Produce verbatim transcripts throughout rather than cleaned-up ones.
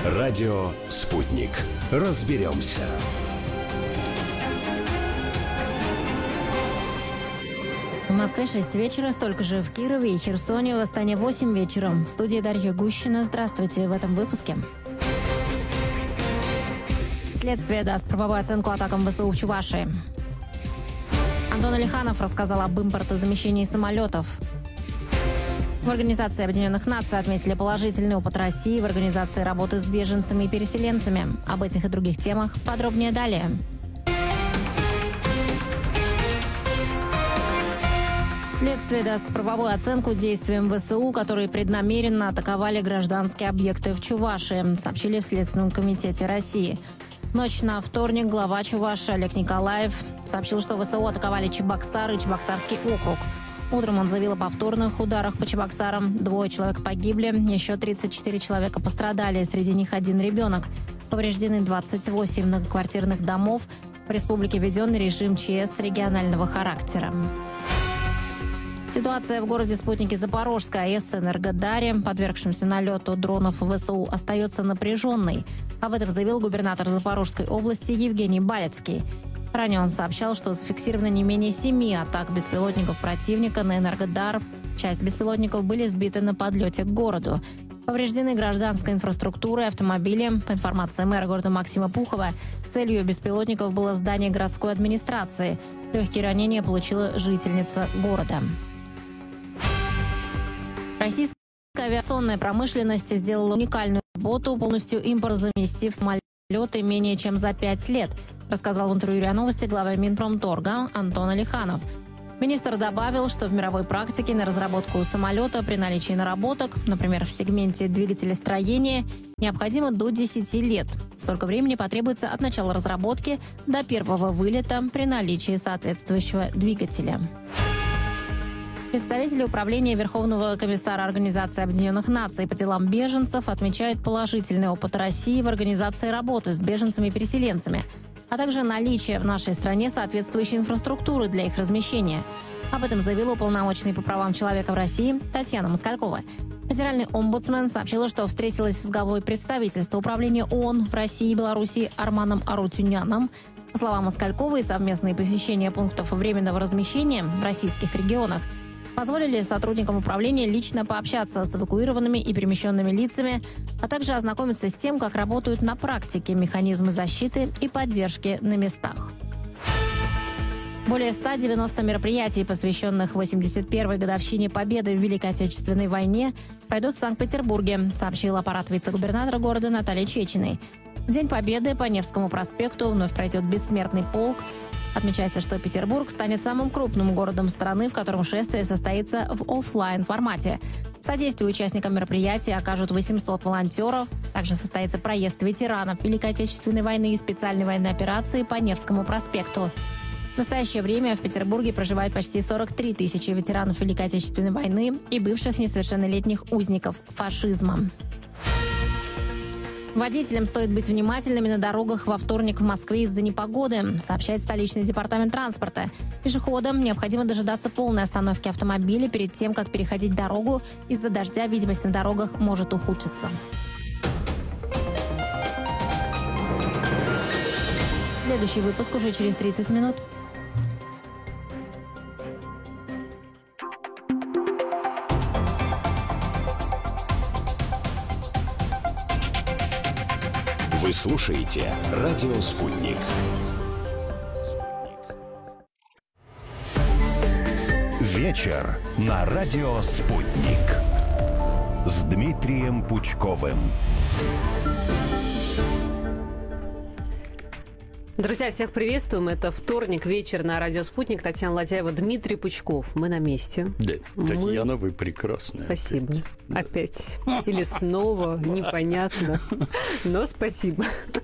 Радио «Спутник». Разберемся. В Москве шесть вечера, столько же в Кирове и Херсоне, в Астане восемь вечера. В студии Дарья Гущина. Здравствуйте в этом выпуске. Следствие даст правовую оценку атакам ВСУ в Чувашии. Антон Алиханов рассказал об импортозамещении самолетов. В Организации Объединенных Наций отметили положительный опыт России в организации работы с беженцами и переселенцами. Об этих и других темах подробнее далее. Следствие даст правовую оценку действиям ВСУ, которые преднамеренно атаковали гражданские объекты в Чувашии, сообщили в Следственном комитете России. В ночь на вторник глава Чувашии Олег Николаев сообщил, что ВСУ атаковали Чебоксары и Чебоксарский округ. Утром он заявил о повторных ударах по Чебоксарам. Двое человек погибли, еще тридцать четыре человека пострадали, среди них один ребенок. Повреждены двадцать восемь многоквартирных домов. В республике введен режим ЧС регионального характера. Ситуация в городе Спутнике Запорожской АЭС Энергодаре, подвергшемся налету дронов ВСУ, остается напряженной. Об этом заявил губернатор Запорожской области Евгений Балецкий. Ранее он сообщал, что зафиксировано не менее семи атак беспилотников противника на Энергодар. Часть беспилотников были сбиты на подлете к городу. Повреждены гражданская инфраструктура и автомобили. По информации мэра города Максима Пухова, целью беспилотников было здание городской администрации. Легкие ранения получила жительница города. Российская авиационная промышленность сделала уникальную работу, полностью импортозаместив самолеты менее чем за пять лет, рассказал в интервью РИА Новости глава Минпромторга Антон Алиханов. Министр добавил, что в мировой практике на разработку самолета при наличии наработок, например, в сегменте двигателестроения, необходимо до десяти лет. Столько времени потребуется от начала разработки до первого вылета при наличии соответствующего двигателя. Представители Управления Верховного комиссара Организации Объединенных Наций по делам беженцев отмечают положительный опыт России в организации работы с беженцами и переселенцами, а также наличие в нашей стране соответствующей инфраструктуры для их размещения. Об этом заявила уполномоченный по правам человека в России Татьяна Москалькова. Федеральный омбудсмен сообщила, что встретилась с главой представительства Управления ООН в России и Беларуси Арманом Арутюняном. По словам Москальковой, совместные посещения пунктов временного размещения в российских регионах позволили сотрудникам управления лично пообщаться с эвакуированными и перемещенными лицами, а также ознакомиться с тем, как работают на практике механизмы защиты и поддержки на местах. Более ста девяноста мероприятий, посвященных восемьдесят первой годовщине Победы в Великой Отечественной войне, пройдут в Санкт-Петербурге, сообщил аппарат вице-губернатора города Натальи Чечиной. В День Победы по Невскому проспекту вновь пройдет бессмертный полк. Отмечается, что Петербург станет самым крупным городом страны, в котором шествие состоится в офлайн формате. Содействие участникам мероприятия окажут восемьсот волонтеров. Также состоится проезд ветеранов Великой Отечественной войны и специальной военной операции по Невскому проспекту. В настоящее время в Петербурге проживает почти сорок три тысячи ветеранов Великой Отечественной войны и бывших несовершеннолетних узников фашизма. Водителям стоит быть внимательными на дорогах во вторник в Москве из-за непогоды, сообщает столичный департамент транспорта. Пешеходам необходимо дожидаться полной остановки автомобиля перед тем, как переходить дорогу. Из-за дождя видимость на дорогах может ухудшиться. Следующий выпуск уже через тридцать минут. Вы слушаете «Радио Спутник». Вечер на «Радио Спутник» с Дмитрием Пучковым. Друзья, всех приветствуем. Это вторник, вечер на радио «Спутник». Татьяна Ладяева, Дмитрий Пучков. Мы на месте. Да, Мы... Татьяна, вы прекрасная. Спасибо. Опять. Опять. Или снова, непонятно. Но спасибо.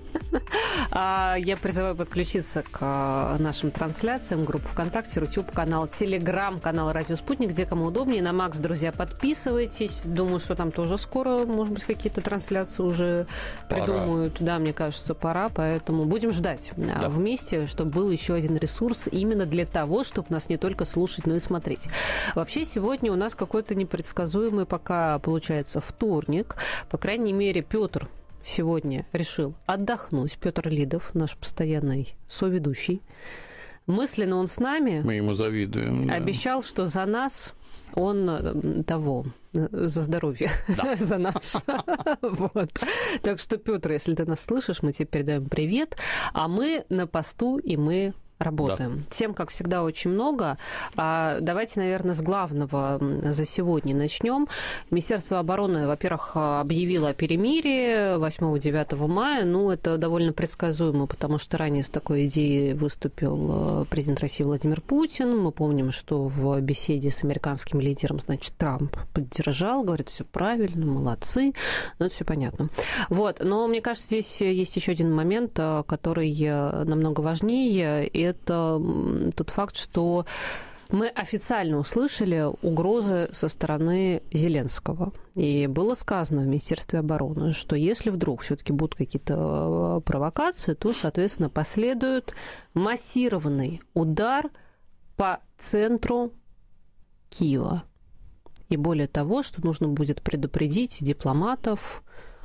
Я призываю подключиться к нашим трансляциям. Группа ВКонтакте, Рутюб, канал Телеграм, канал Радио Спутник, где кому удобнее. На Макс, друзья, подписывайтесь. Думаю, что там тоже скоро, может быть, какие-то трансляции уже пора. Придумают. Да, мне кажется, пора. Поэтому будем ждать. Да. Вместе, чтобы был еще один ресурс именно для того, чтобы нас не только слушать, но и смотреть. Вообще, сегодня у нас какой-то непредсказуемый пока, получается, вторник. По крайней мере, Петр сегодня решил отдохнуть. Петр Лидов, наш постоянный соведущий. Мысленно он с нами. Мы ему завидуем. Обещал, да. что за нас он того, за здоровье, да. за наш. Вот. Так что, Петр, если ты нас слышишь, мы тебе передаем привет. А мы на посту, и мы работаем. Да. Тем, как всегда, очень много. А давайте, наверное, с главного за сегодня начнем. Министерство обороны, во-первых, объявило о перемирии восьмого-девятого мая. Ну, это довольно предсказуемо, потому что ранее с такой идеей выступил президент России Владимир Путин. Мы помним, что в беседе с американским лидером, значит, Трамп поддержал, говорит, все правильно, молодцы. Ну, это все понятно. Вот. Но мне кажется, здесь есть еще один момент, который намного важнее. И это тот факт, что мы официально услышали угрозы со стороны Зеленского. И было сказано в Министерстве обороны, что если вдруг все-таки будут какие-то провокации, то, соответственно, последует массированный удар по центру Киева. И более того, что нужно будет предупредить дипломатов,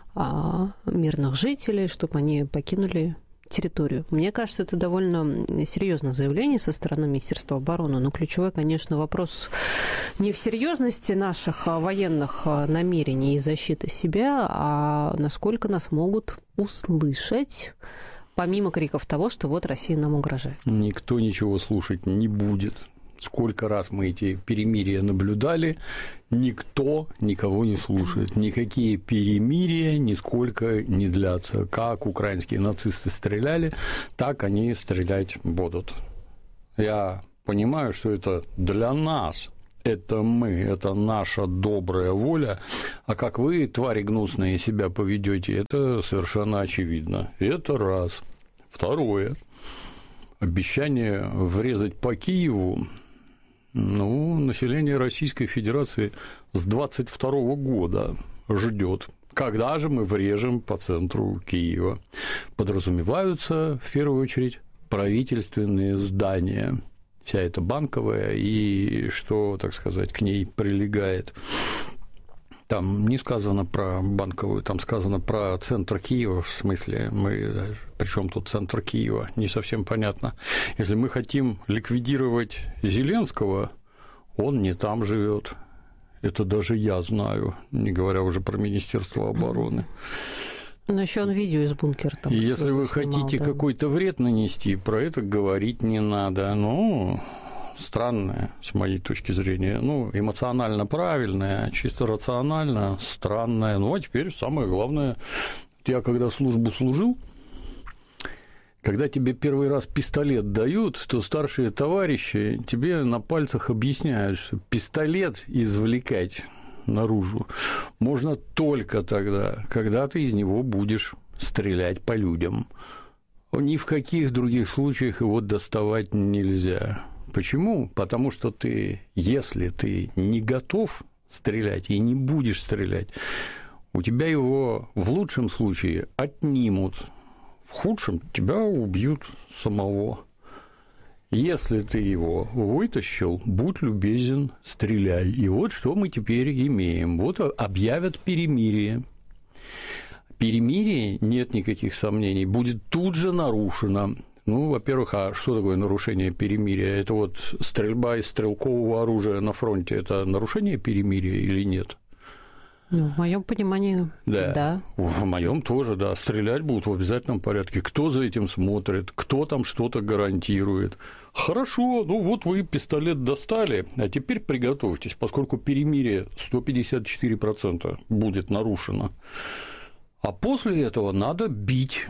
мирных жителей, чтобы они покинули территорию. Мне кажется, это довольно серьезное заявление со стороны Министерства обороны, но ключевой, конечно, вопрос не в серьезности наших военных намерений и защиты себя, а насколько нас могут услышать, помимо криков того, что вот Россия нам угрожает. Никто ничего слушать не будет. Сколько раз мы эти перемирия наблюдали, никто никого не слушает. Никакие перемирия нисколько не длятся. Как украинские нацисты стреляли, так они стрелять будут. Я понимаю, что это для нас, это мы, это наша добрая воля, а как вы, твари гнусные, себя поведете, это совершенно очевидно. Это раз. Второе. Обещание врезать по Киеву. Ну, население Российской Федерации с двадцать второго года ждет, когда же мы врежем по центру Киева. Подразумеваются, в первую очередь, правительственные здания, вся эта банковая и что, так сказать, к ней прилегает. Там не сказано про банковую, там сказано про центр Киева, в смысле, мы, причем тут центр Киева, не совсем понятно. Если мы хотим ликвидировать Зеленского, он не там живет. Это даже я знаю, не говоря уже про Министерство обороны. Но еще он видео из бункера там. Если вы снимал, хотите да. какой-то вред нанести, про это говорить не надо. Ну, странное, с моей точки зрения, ну, эмоционально правильное, чисто рационально странное. Ну, а теперь самое главное, я когда службу служил, когда тебе первый раз пистолет дают, то старшие товарищи тебе на пальцах объясняют, что пистолет извлекать наружу можно только тогда, когда ты из него будешь стрелять по людям. Ни в каких других случаях его доставать нельзя. Почему? Потому что ты, если ты не готов стрелять и не будешь стрелять, у тебя его в лучшем случае отнимут, в худшем тебя убьют самого. Если ты его вытащил, будь любезен, стреляй. И вот что мы теперь имеем. Вот объявят перемирие. Перемирие, нет никаких сомнений, будет тут же нарушено. Ну, во-первых, а что такое нарушение перемирия? Это вот стрельба из стрелкового оружия на фронте – это нарушение перемирия или нет? Ну, в моем понимании, да. да. В моем тоже, да. Стрелять будут в обязательном порядке. Кто за этим смотрит, кто там что-то гарантирует. Хорошо, ну вот вы пистолет достали, а теперь приготовьтесь, поскольку перемирие сто пятьдесят четыре процента будет нарушено. А после этого надо бить.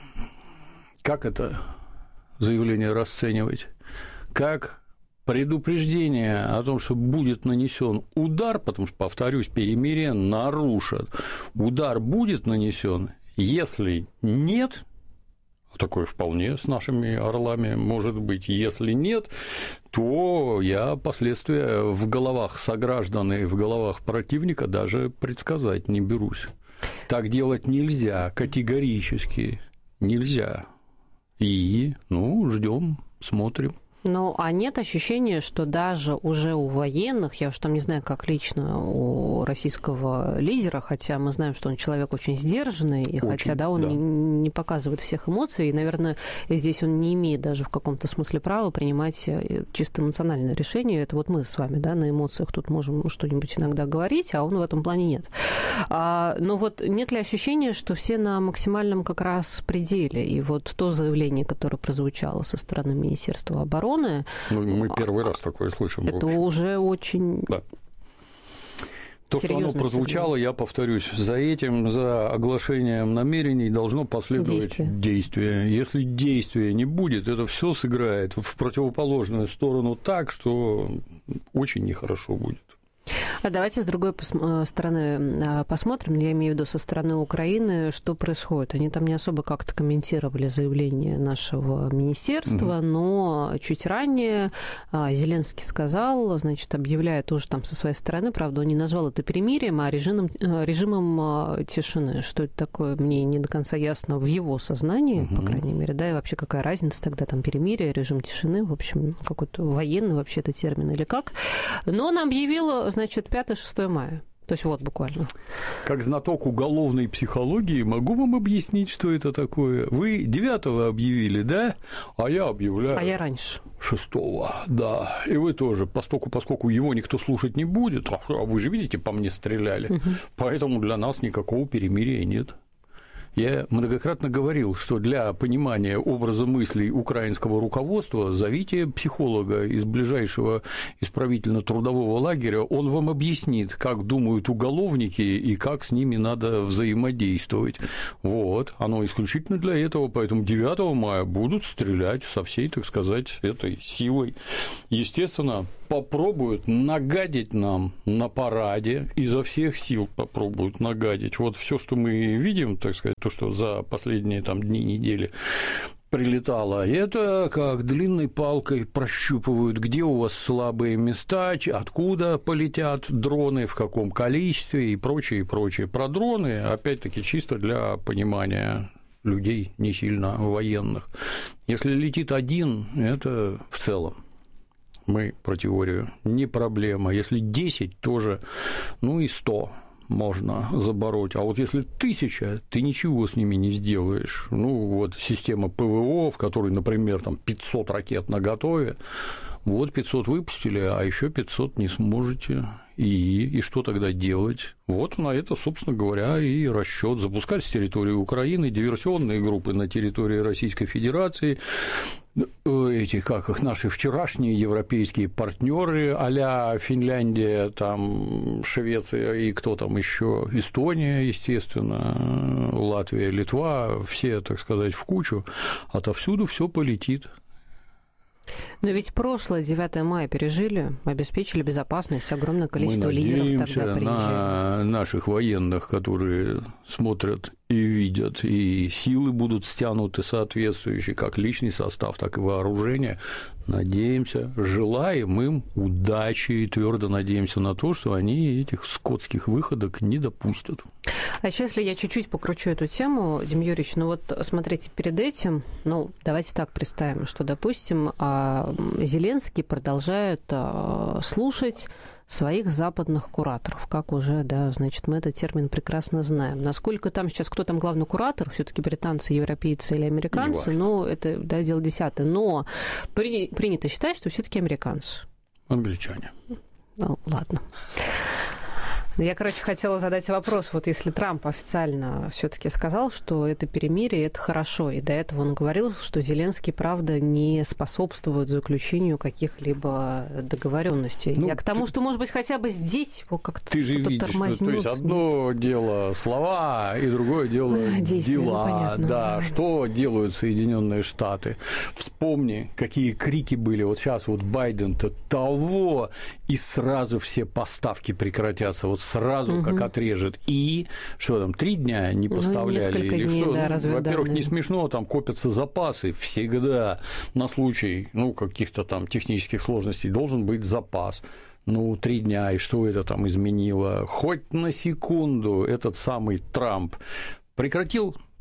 Как это заявление расценивать? Как предупреждение о том, что будет нанесен удар, потому что, повторюсь, перемирие нарушат. Удар будет нанесен, если нет, такое вполне с нашими орлами может быть, если нет, то я последствия в головах сограждан и в головах противника даже предсказать не берусь. Так делать нельзя, категорически нельзя. И, ну, ждем, смотрим. Ну, а нет ощущения, что даже уже у военных, я уж там не знаю, как лично у российского лидера, хотя мы знаем, что он человек очень сдержанный, и очень, хотя да, он да. Не, не показывает всех эмоций, и, наверное, здесь он не имеет даже в каком-то смысле права принимать чисто эмоциональное решение. Это вот мы с вами, да, на эмоциях тут можем что-нибудь иногда говорить, а он в этом плане нет. А, но вот нет ли ощущения, что все на максимальном как раз пределе, и вот то заявление, которое прозвучало со стороны Министерства обороны, Ну, мы первый раз такое слышим. Это уже очень... Да. То, что оно прозвучало, я повторюсь, за этим, за оглашением намерений должно последовать действие. действие. Если действия не будет, это все сыграет в противоположную сторону так, что очень нехорошо будет. А давайте с другой стороны посмотрим, я имею в виду со стороны Украины, что происходит. Они там не особо как-то комментировали заявление нашего министерства, mm-hmm. но чуть ранее Зеленский сказал, значит, объявляя тоже там со своей стороны, правда, он не назвал это перемирием, а режимом, режимом тишины. Что это такое, мне не до конца ясно в его сознании, mm-hmm. по крайней мере, да, и вообще какая разница тогда там перемирие, режим тишины, в общем, какой-то военный вообще это термин или как. Но он объявил, значит, пятое-шестое мая. То есть вот буквально. Как знаток уголовной психологии могу вам объяснить, что это такое. Вы девятого объявили, да? А я объявляю. А я раньше. Шестого, да. И вы тоже, поскольку, поскольку его никто слушать не будет, а вы же видите, по мне стреляли, угу. Поэтому для нас никакого перемирия нет. Я многократно говорил, что для понимания образа мыслей украинского руководства зовите психолога из ближайшего исправительно-трудового лагеря, он вам объяснит, как думают уголовники и как с ними надо взаимодействовать. Вот, оно исключительно для этого, поэтому девятого мая будут стрелять со всей, так сказать, этой силой. Естественно, попробуют нагадить нам на параде, изо всех сил попробуют нагадить. Вот все, что мы видим, так сказать, то, что за последние там, дни, недели прилетало, это как длинной палкой прощупывают, где у вас слабые места, откуда полетят дроны, в каком количестве и прочее, и прочее. Про дроны, опять-таки, чисто для понимания людей не сильно военных. Если летит один, это в целом. Мы про теорию, не проблема. Если десять, тоже, ну и сто можно забороть. А вот если тысяча, ты ничего с ними не сделаешь. Ну, вот система ПВО, в которой, например, там пятьсот ракет наготове, вот пятьсот выпустили, а еще пятьсот не сможете. И, и что тогда делать? Вот на это, собственно говоря, и расчет. Запускать с территории Украины диверсионные группы на территории Российской Федерации, эти, как их, наши вчерашние европейские партнеры, а-ля Финляндия, там, Швеция и кто там еще, Эстония, естественно, Латвия, Литва, все, так сказать, в кучу, отовсюду все полетит. Но ведь прошлое девятое мая пережили, обеспечили безопасность, огромное количество Мы лидеров тогда приезжали. На наших военных, которые смотрят и видят, и силы будут стянуты соответствующие, как личный состав, так и вооружение. Надеемся, желаем им удачи и твердо надеемся на то, что они этих скотских выходок не допустят. А еще, если я чуть-чуть покручу эту тему, Дим Юрьевич, ну вот смотрите, перед этим, ну, давайте так представим, что, допустим, Зеленский продолжает слушать своих западных кураторов, как уже, да, значит, мы этот термин прекрасно знаем. Насколько там сейчас, кто там главный куратор, все-таки британцы, европейцы или американцы, ну, это, да, дело десятое. Но при, принято считать, что все-таки американцы. Англичане. Ну, ладно. Я, короче, хотела задать вопрос. Вот если Трамп официально все-таки сказал, что это перемирие, это хорошо, и до этого он говорил, что Зеленский, правда, не способствует заключению каких-либо договоренностей. Ну, Я к тому, ты... что, может быть, хотя бы здесь его как-то Ты же видишь, что, то есть одно дело слова, и другое дело действия, дела. Ну, понятно, да, да, что делают Соединенные Штаты. Вспомни, какие крики были. Вот сейчас вот Байден-то того, и сразу все поставки прекратятся. Вот сразу угу. как отрежет. И что там, три дня не поставляли? Ну, или дней, что? Да, ну, во-первых, не смешно, там копятся запасы всегда. На случай ну, каких-то там технических сложностей должен быть запас. Ну, три дня, и что это там изменило? Хоть на секунду этот самый Трамп прекратил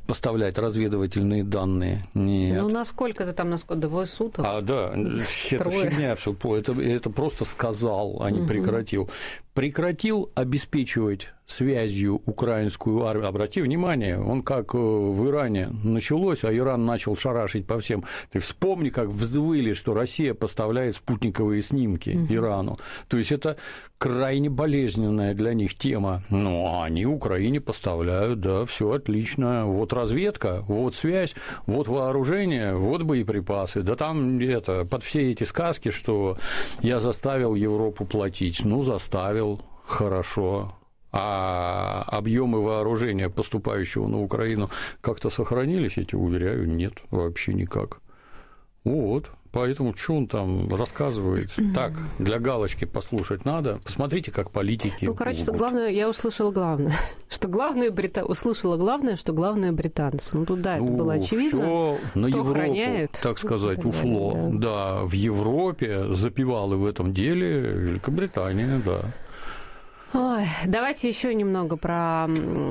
поставлять разведывательные данные. Нет. Ну, насколько это там, насколько двое суток? А, да, это фигня все. Это, это просто сказал, а не угу. прекратил. Прекратил обеспечивать связью украинскую армию. Обрати внимание, он как в Иране началось, а Иран начал шарашить по всем. Ты вспомни, как взвыли, что Россия поставляет спутниковые снимки угу. Ирану. То есть это крайне болезненная для них тема. Ну, они Украине поставляют, да, все отлично. Вот разведка, вот связь, вот вооружение, вот боеприпасы. Да там это, под все эти сказки, что я заставил Европу платить. Ну, заставил. Хорошо. А объемы вооружения, поступающего на Украину, как-то сохранились, я тебе уверяю, нет, вообще никак. Вот. Поэтому что он там рассказывает? Так, для галочки послушать надо. Посмотрите, как политики. Ну, короче, лгут. Главное, я услышала главное. Что главное, брита... услышала главное, что главное британцы. Ну, тут, да, это ну, было очевидно. Всё на Кто Европу, охраняет, так сказать, кто ушло. да. да, в Европе запевала в этом деле Великобритания, да. Ой, давайте еще немного про,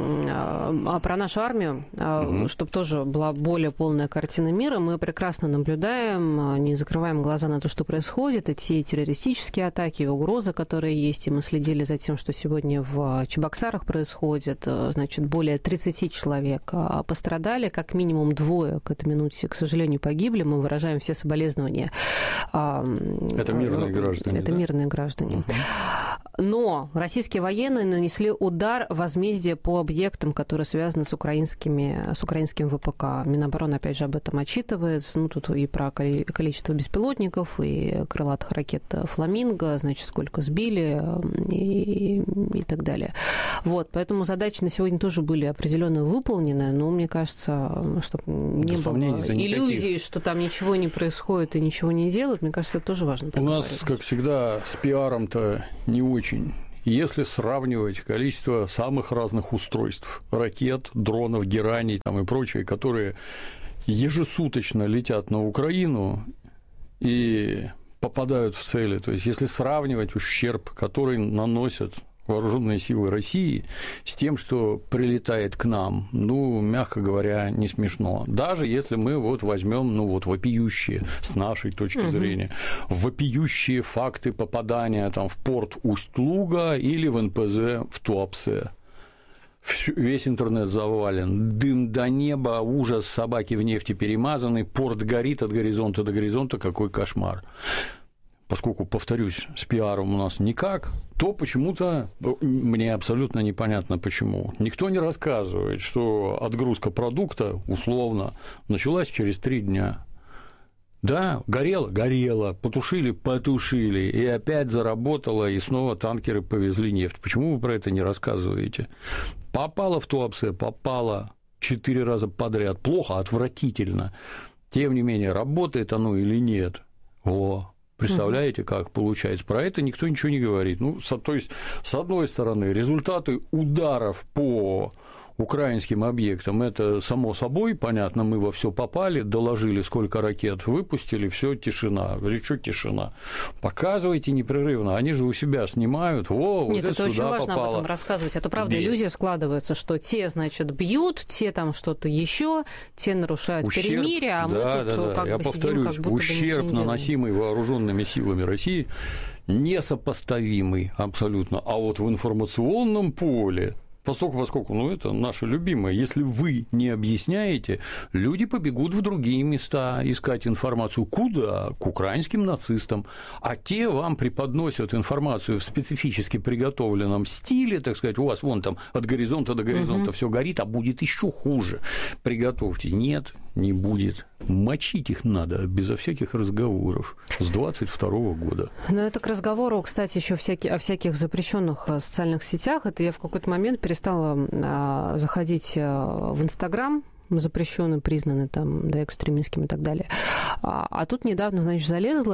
про нашу армию, mm-hmm. чтобы тоже была более полная картина мира. Мы прекрасно наблюдаем, не закрываем глаза на то, что происходит, эти террористические атаки, угрозы, которые есть. И мы следили за тем, что сегодня в Чебоксарах происходит. Значит, более тридцати человек пострадали, как минимум двое к этой минуте, к сожалению, погибли. Мы выражаем все соболезнования. Это мирные граждане. Это да? мирные граждане. Mm-hmm. Но российские военные нанесли удар возмездия по объектам, которые связаны с, украинскими, с украинским ВПК. Минобороны, опять же, об этом отчитывается. Ну, тут и про количество беспилотников, и крылатых ракет «Фламинго», значит, сколько сбили и, и так далее. Вот, поэтому задачи на сегодня тоже были определенно выполнены, но мне кажется, чтобы не было иллюзий, что там ничего не происходит и ничего не делают, мне кажется, это тоже важно. У нас, как всегда, с пиаром-то не очень. Если сравнивать количество самых разных устройств, ракет, дронов, гераний там, и прочее, которые ежесуточно летят на Украину и попадают в цели, то есть если сравнивать ущерб, который наносят вооруженные силы России, с тем, что прилетает к нам, ну, мягко говоря, не смешно. Даже если мы вот возьмем, ну, вот вопиющие, с нашей точки угу. зрения, вопиющие факты попадания там в порт Усть-Луга или в эн пэ зэ в Туапсе. Весь интернет завален, дым до неба, ужас, собаки в нефти перемазаны, порт горит от горизонта до горизонта, какой кошмар. Поскольку, повторюсь, с пиаром у нас никак, то почему-то мне абсолютно непонятно почему. Никто не рассказывает, что отгрузка продукта, условно, началась через три дня. Да, горело, горело, потушили, потушили, и опять заработало, и снова танкеры повезли нефть. Почему вы про это не рассказываете? Попало в Туапсе, попало четыре раза подряд. Плохо, отвратительно. Тем не менее, работает оно или нет? О, представляете, как получается? Про это никто ничего не говорит. Ну, то есть, с одной стороны, результаты ударов по украинским объектам, это само собой, понятно, мы во все попали, доложили, сколько ракет выпустили, все, тишина. Говорю, что тишина? Показывайте непрерывно, они же у себя снимают, о, вот Нет, это, это очень сюда важно попало. об этом рассказывать. Это правда Нет. иллюзия складывается, что те, значит, бьют, те там что-то еще, те нарушают ущерб, перемирие, а мы да, тут да, да. как Я бы повторюсь, сидим, как будто ущерб, бы не наносимый вооруженными силами России, несопоставимый абсолютно. А вот в информационном поле, Поскольку, поскольку, ну, это наше любимое. Если вы не объясняете, люди побегут в другие места искать информацию. Куда? К украинским нацистам. А те вам преподносят информацию в специфически приготовленном стиле, так сказать, у вас вон там от горизонта до горизонта угу. все горит, а будет еще хуже. Приготовьте. Нет, не будет. Мочить их надо безо всяких разговоров с двадцать второго года. Но это к разговору, кстати, еще всякие, о всяких запрещенных социальных сетях. Это я в какой-то момент перестала а, заходить в Инстаграм, запрещенный, признанный там, да, экстремистским и так далее. А, а тут недавно, значит, залезла,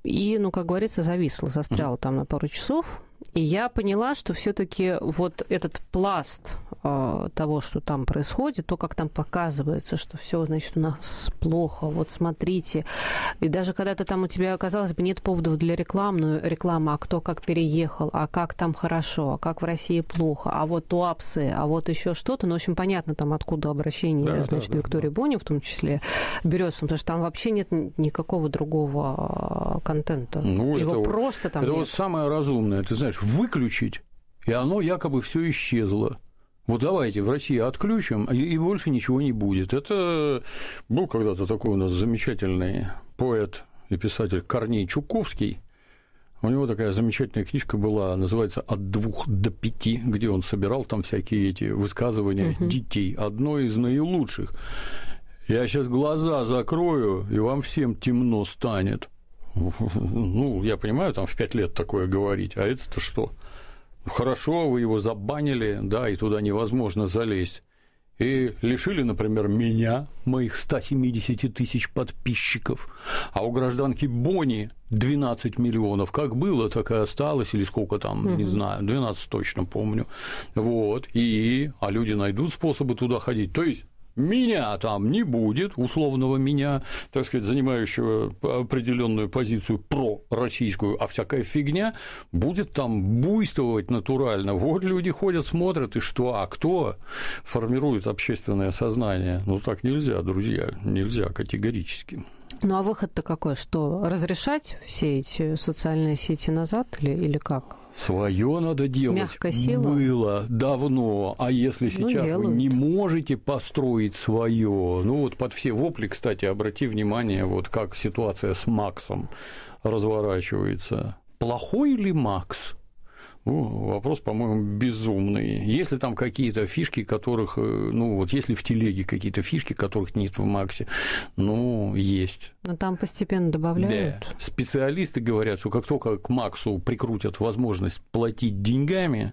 и, ну, как говорится, зависла, застряла mm-hmm. там на пару часов. И я поняла, что все-таки вот этот пласт э, того, что там происходит, то, как там показывается, что все, значит, у нас плохо, вот смотрите. И даже когда-то там у тебя, казалось бы, нет поводов для рекламы, рекламы, а кто как переехал, а как там хорошо, а как в России плохо, а вот туапсы, а вот еще что-то. Ну, в общем, понятно там, откуда обращение, да, значит, да, Виктории да. Бони, в том числе, берется, потому что там вообще нет никакого другого контента. Ну, Его это, просто там это нет. Вот самое разумное, ты знаешь, выключить, и оно якобы все исчезло. Вот давайте в России отключим, и больше ничего не будет. Это был когда-то такой у нас замечательный поэт и писатель Корней Чуковский. У него такая замечательная книжка была, называется «От двух до пяти», где он собирал там всякие эти высказывания угу. детей. Одно из наилучших. «Я сейчас глаза закрою, и вам всем темно станет». Ну, я понимаю, там в пять лет такое говорить, а это-то что? Хорошо, вы его забанили, да, и туда невозможно залезть. И лишили, например, меня, моих ста семидесяти тысяч подписчиков, а у гражданки Бони двенадцать миллионов. Как было, так и осталось, или сколько там, угу. не знаю, двенадцать точно помню. Вот, и, а люди найдут способы туда ходить. То есть меня там не будет, условного меня, так сказать, занимающего определенную позицию пророссийскую, а всякая фигня будет там буйствовать натурально. Вот люди ходят, смотрят, и что? А кто формирует общественное сознание? Ну, так нельзя, друзья, нельзя категорически. Ну, а выход-то какой? Что, разрешать все эти социальные сети назад или, или как? Своё надо делать. Мягкая сила. Было давно. А если сейчас ну, вы не можете построить свое, ну вот под все вопли, кстати, обрати внимание, вот как ситуация с Максом разворачивается. Плохой ли Макс? Ну, вопрос, по-моему, безумный. Если там какие-то фишки, которых, ну, вот если в телеге какие-то фишки, которых нет в Максе, ну, есть. Но там постепенно добавляют. Да. Специалисты говорят, что как только к Максу прикрутят возможность платить деньгами,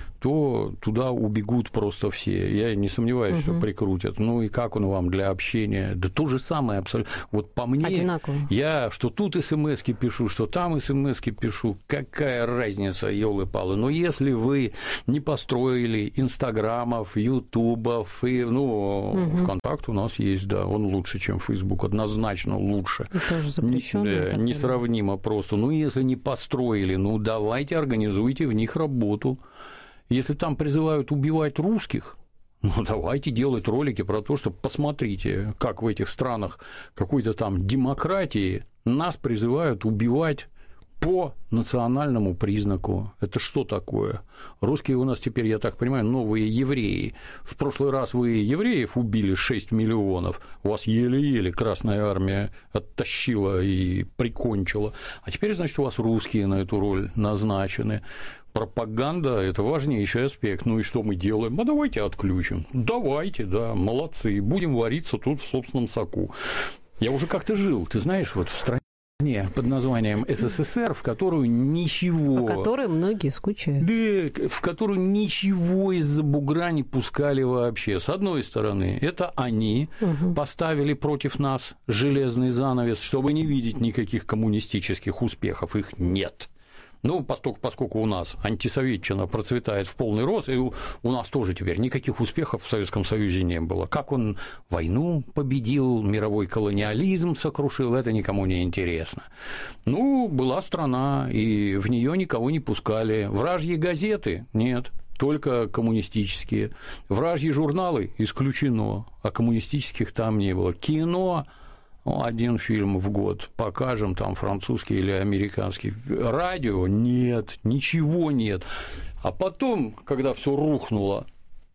то туда убегут просто все. Я не сомневаюсь, угу. что прикрутят. Ну и как он вам для общения? Да то же самое абсолютно. Вот по мне, одинаково. Я что тут смс-ки пишу, что там смс-ки пишу. Какая разница, ёлы-палы. Но если вы не построили инстаграмов, ютубов, и, ну, угу. ВКонтакт у нас есть, да, он лучше, чем Фейсбук, однозначно лучше. Тоже запрещённый, да, несравнимо просто. Ну, если не построили, ну, давайте организуйте в них работу. Если там призывают убивать русских, ну, давайте делать ролики про то, что посмотрите, как в этих странах какой-то там демократии нас призывают убивать по национальному признаку. Это что такое? Русские у нас теперь, я так понимаю, новые евреи. В прошлый раз вы евреев убили шесть миллионов, у вас еле-еле Красная Армия оттащила и прикончила. А теперь, значит, у вас русские на эту роль назначены. Пропаганда – это важнейший аспект. Ну и что мы делаем? А давайте отключим. Давайте, да, молодцы. Будем вариться тут в собственном соку. Я уже как-то жил, ты знаешь, вот в стране под названием СССР, в которую ничего... По которой многие скучают. Да, в которую ничего из-за бугра не пускали вообще. С одной стороны, это они угу. поставили против нас железный занавес, чтобы не видеть никаких коммунистических успехов. Их нет. Ну, поскольку, поскольку у нас антисоветчина процветает в полный рост, и у, у нас тоже теперь никаких успехов в Советском Союзе не было. Как он войну победил, мировой колониализм сокрушил, это никому не интересно. Ну, была страна, и в нее никого не пускали. Вражьи газеты? Нет. Только коммунистические. Вражьи журналы? Исключено. А коммунистических там не было. Кино? Один фильм в год покажем, там французский или американский. Радио нет, ничего нет. А потом, когда все рухнуло,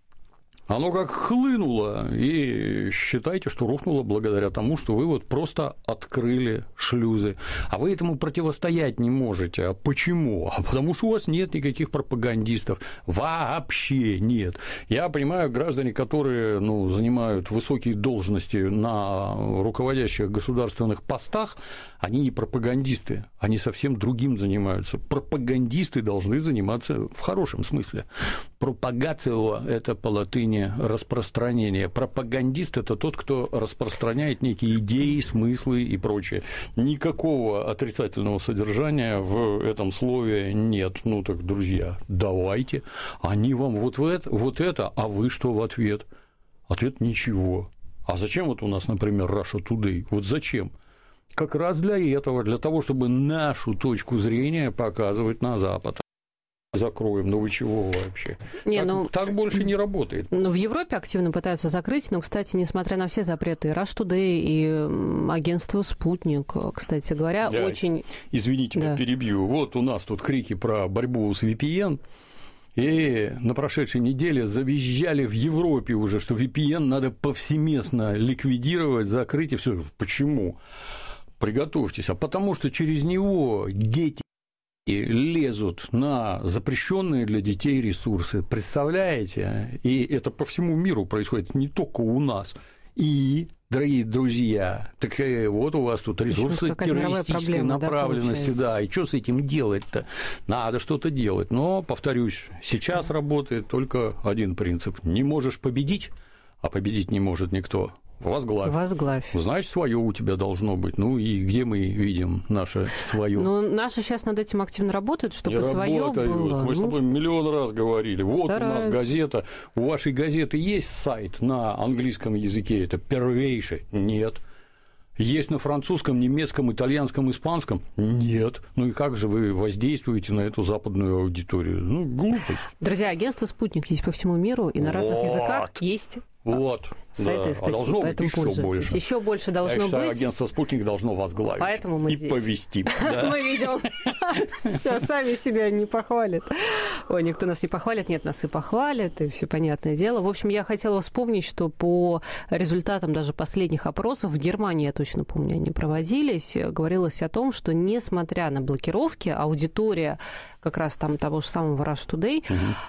оно как хлынуло, и считайте, что рухнуло благодаря тому, что вы вот просто открыли шлюзы. А вы этому противостоять не можете. А почему? А потому что у вас нет никаких пропагандистов. Вообще нет. Я понимаю, граждане, которые ну, занимают высокие должности на руководящих государственных постах, они не пропагандисты, они совсем другим занимаются. Пропагандисты должны заниматься в хорошем смысле. Пропагация – это по латыни не распространение. Пропагандист – это тот, кто распространяет некие идеи, смыслы и прочее. Никакого отрицательного содержания в этом слове нет. Ну так, друзья, давайте. Они вам вот, в это, вот это, а вы что в ответ? Ответ – ничего. А зачем вот у нас, например, Russia Today? Вот зачем? Как раз для этого, для того, чтобы нашу точку зрения показывать на Запад. Закроем, ну вы чего вообще? Не, так, ну, так больше не работает. Ну, в Европе активно пытаются закрыть, но, кстати, несмотря на все запреты, и Russia Today, и агентство «Спутник», кстати говоря, да, очень... Извините, да. перебью. Вот у нас тут крики про борьбу с ви пи эн, и на прошедшей неделе завизжали в Европе уже, что ви пи эн надо повсеместно ликвидировать, закрыть и все. Почему? Приготовьтесь. А потому что через него дети лезут на запрещенные для детей ресурсы. Представляете? И это по всему миру происходит, не только у нас. И, дорогие друзья, так вот у вас тут ресурсы террористической направленности, да, да, и что с этим делать-то? Надо что-то делать. Но, повторюсь, сейчас работает только один принцип. Не можешь победить, а победить не может никто. Возглавь. Возглавь. Значит, свое у тебя должно быть. Ну и где мы видим наше свое? Ну, наши сейчас над этим активно работают, чтобы свое было. Мы с тобой ну, миллион раз говорили. Вот стараются. У нас газета. У вашей газеты есть сайт на английском языке. Это первейший. Нет. Есть на французском, немецком, итальянском, испанском? Нет. Ну и как же вы воздействуете на эту западную аудиторию? Ну, глупость. Друзья, агентство «Спутник» есть по всему миру, и на разных вот. языках есть вот. сайты да. и статьи, а должно поэтому быть еще больше. Еще больше должно Я считаю, быть. агентство «Спутник» должно возглавить поэтому мы и здесь. повести. Мы видим. Все, сами себя не похвалят. Ой, никто нас не похвалит, нет, нас и похвалят, и все понятное дело. В общем, я хотела вспомнить, что по результатам даже последних опросов в Германии, я точно помню, они проводились, говорилось о том, что несмотря на блокировки, аудитория как раз там того же самого Russia Today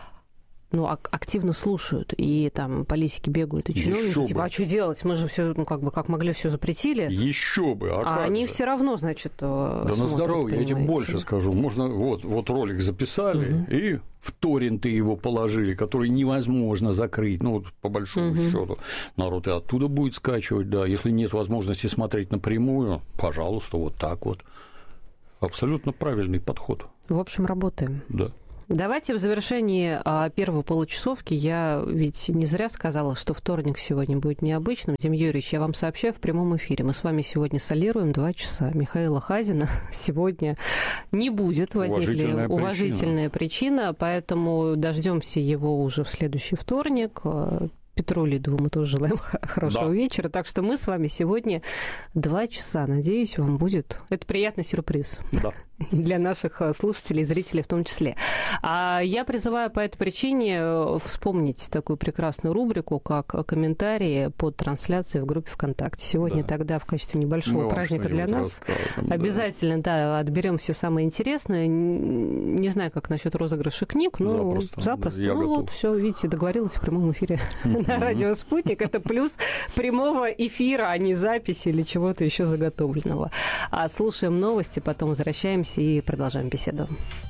ну, активно слушают, и там политики бегают, и чиновники, типа, а что делать? Мы же все, ну, как бы, как могли, все запретили. Еще бы, а, а они все равно, значит, да смотрят, на здоровье, понимаете? Я тебе больше скажу. Можно, вот, вот ролик записали, угу. и в торренты его положили, который невозможно закрыть, ну, вот, по большому угу. счету. Народ и оттуда будет скачивать, да. Если нет возможности смотреть напрямую, пожалуйста, вот так вот. Абсолютно правильный подход. В общем, работаем. Да. Давайте в завершении первой получасовки, я ведь не зря сказала, что вторник сегодня будет необычным. Дим Юрьевич, я вам сообщаю в прямом эфире. Мы с вами сегодня солируем два часа. Михаила Хазина сегодня не будет. Возникли уважительная, уважительная причина. причина, поэтому дождемся его уже в следующий вторник. Петру Лидову мы тоже желаем хорошего да. вечера. Так что мы с вами сегодня два часа. Надеюсь, вам будет... Это приятный сюрприз. Да. Для наших слушателей и зрителей в том числе. А я призываю по этой причине вспомнить такую прекрасную рубрику, как комментарии под трансляцией в группе ВКонтакте. Сегодня да. тогда в качестве небольшого мы праздника для нас обязательно да. Да, отберем все самое интересное. Не знаю, как насчет розыгрыша книг, но запросто. запросто. Да, ну вот, все, видите, договорилась в прямом эфире на радио «Спутник». Это плюс прямого эфира, а не записи или чего-то еще заготовленного. А слушаем новости, потом возвращаемся и продолжаем беседу.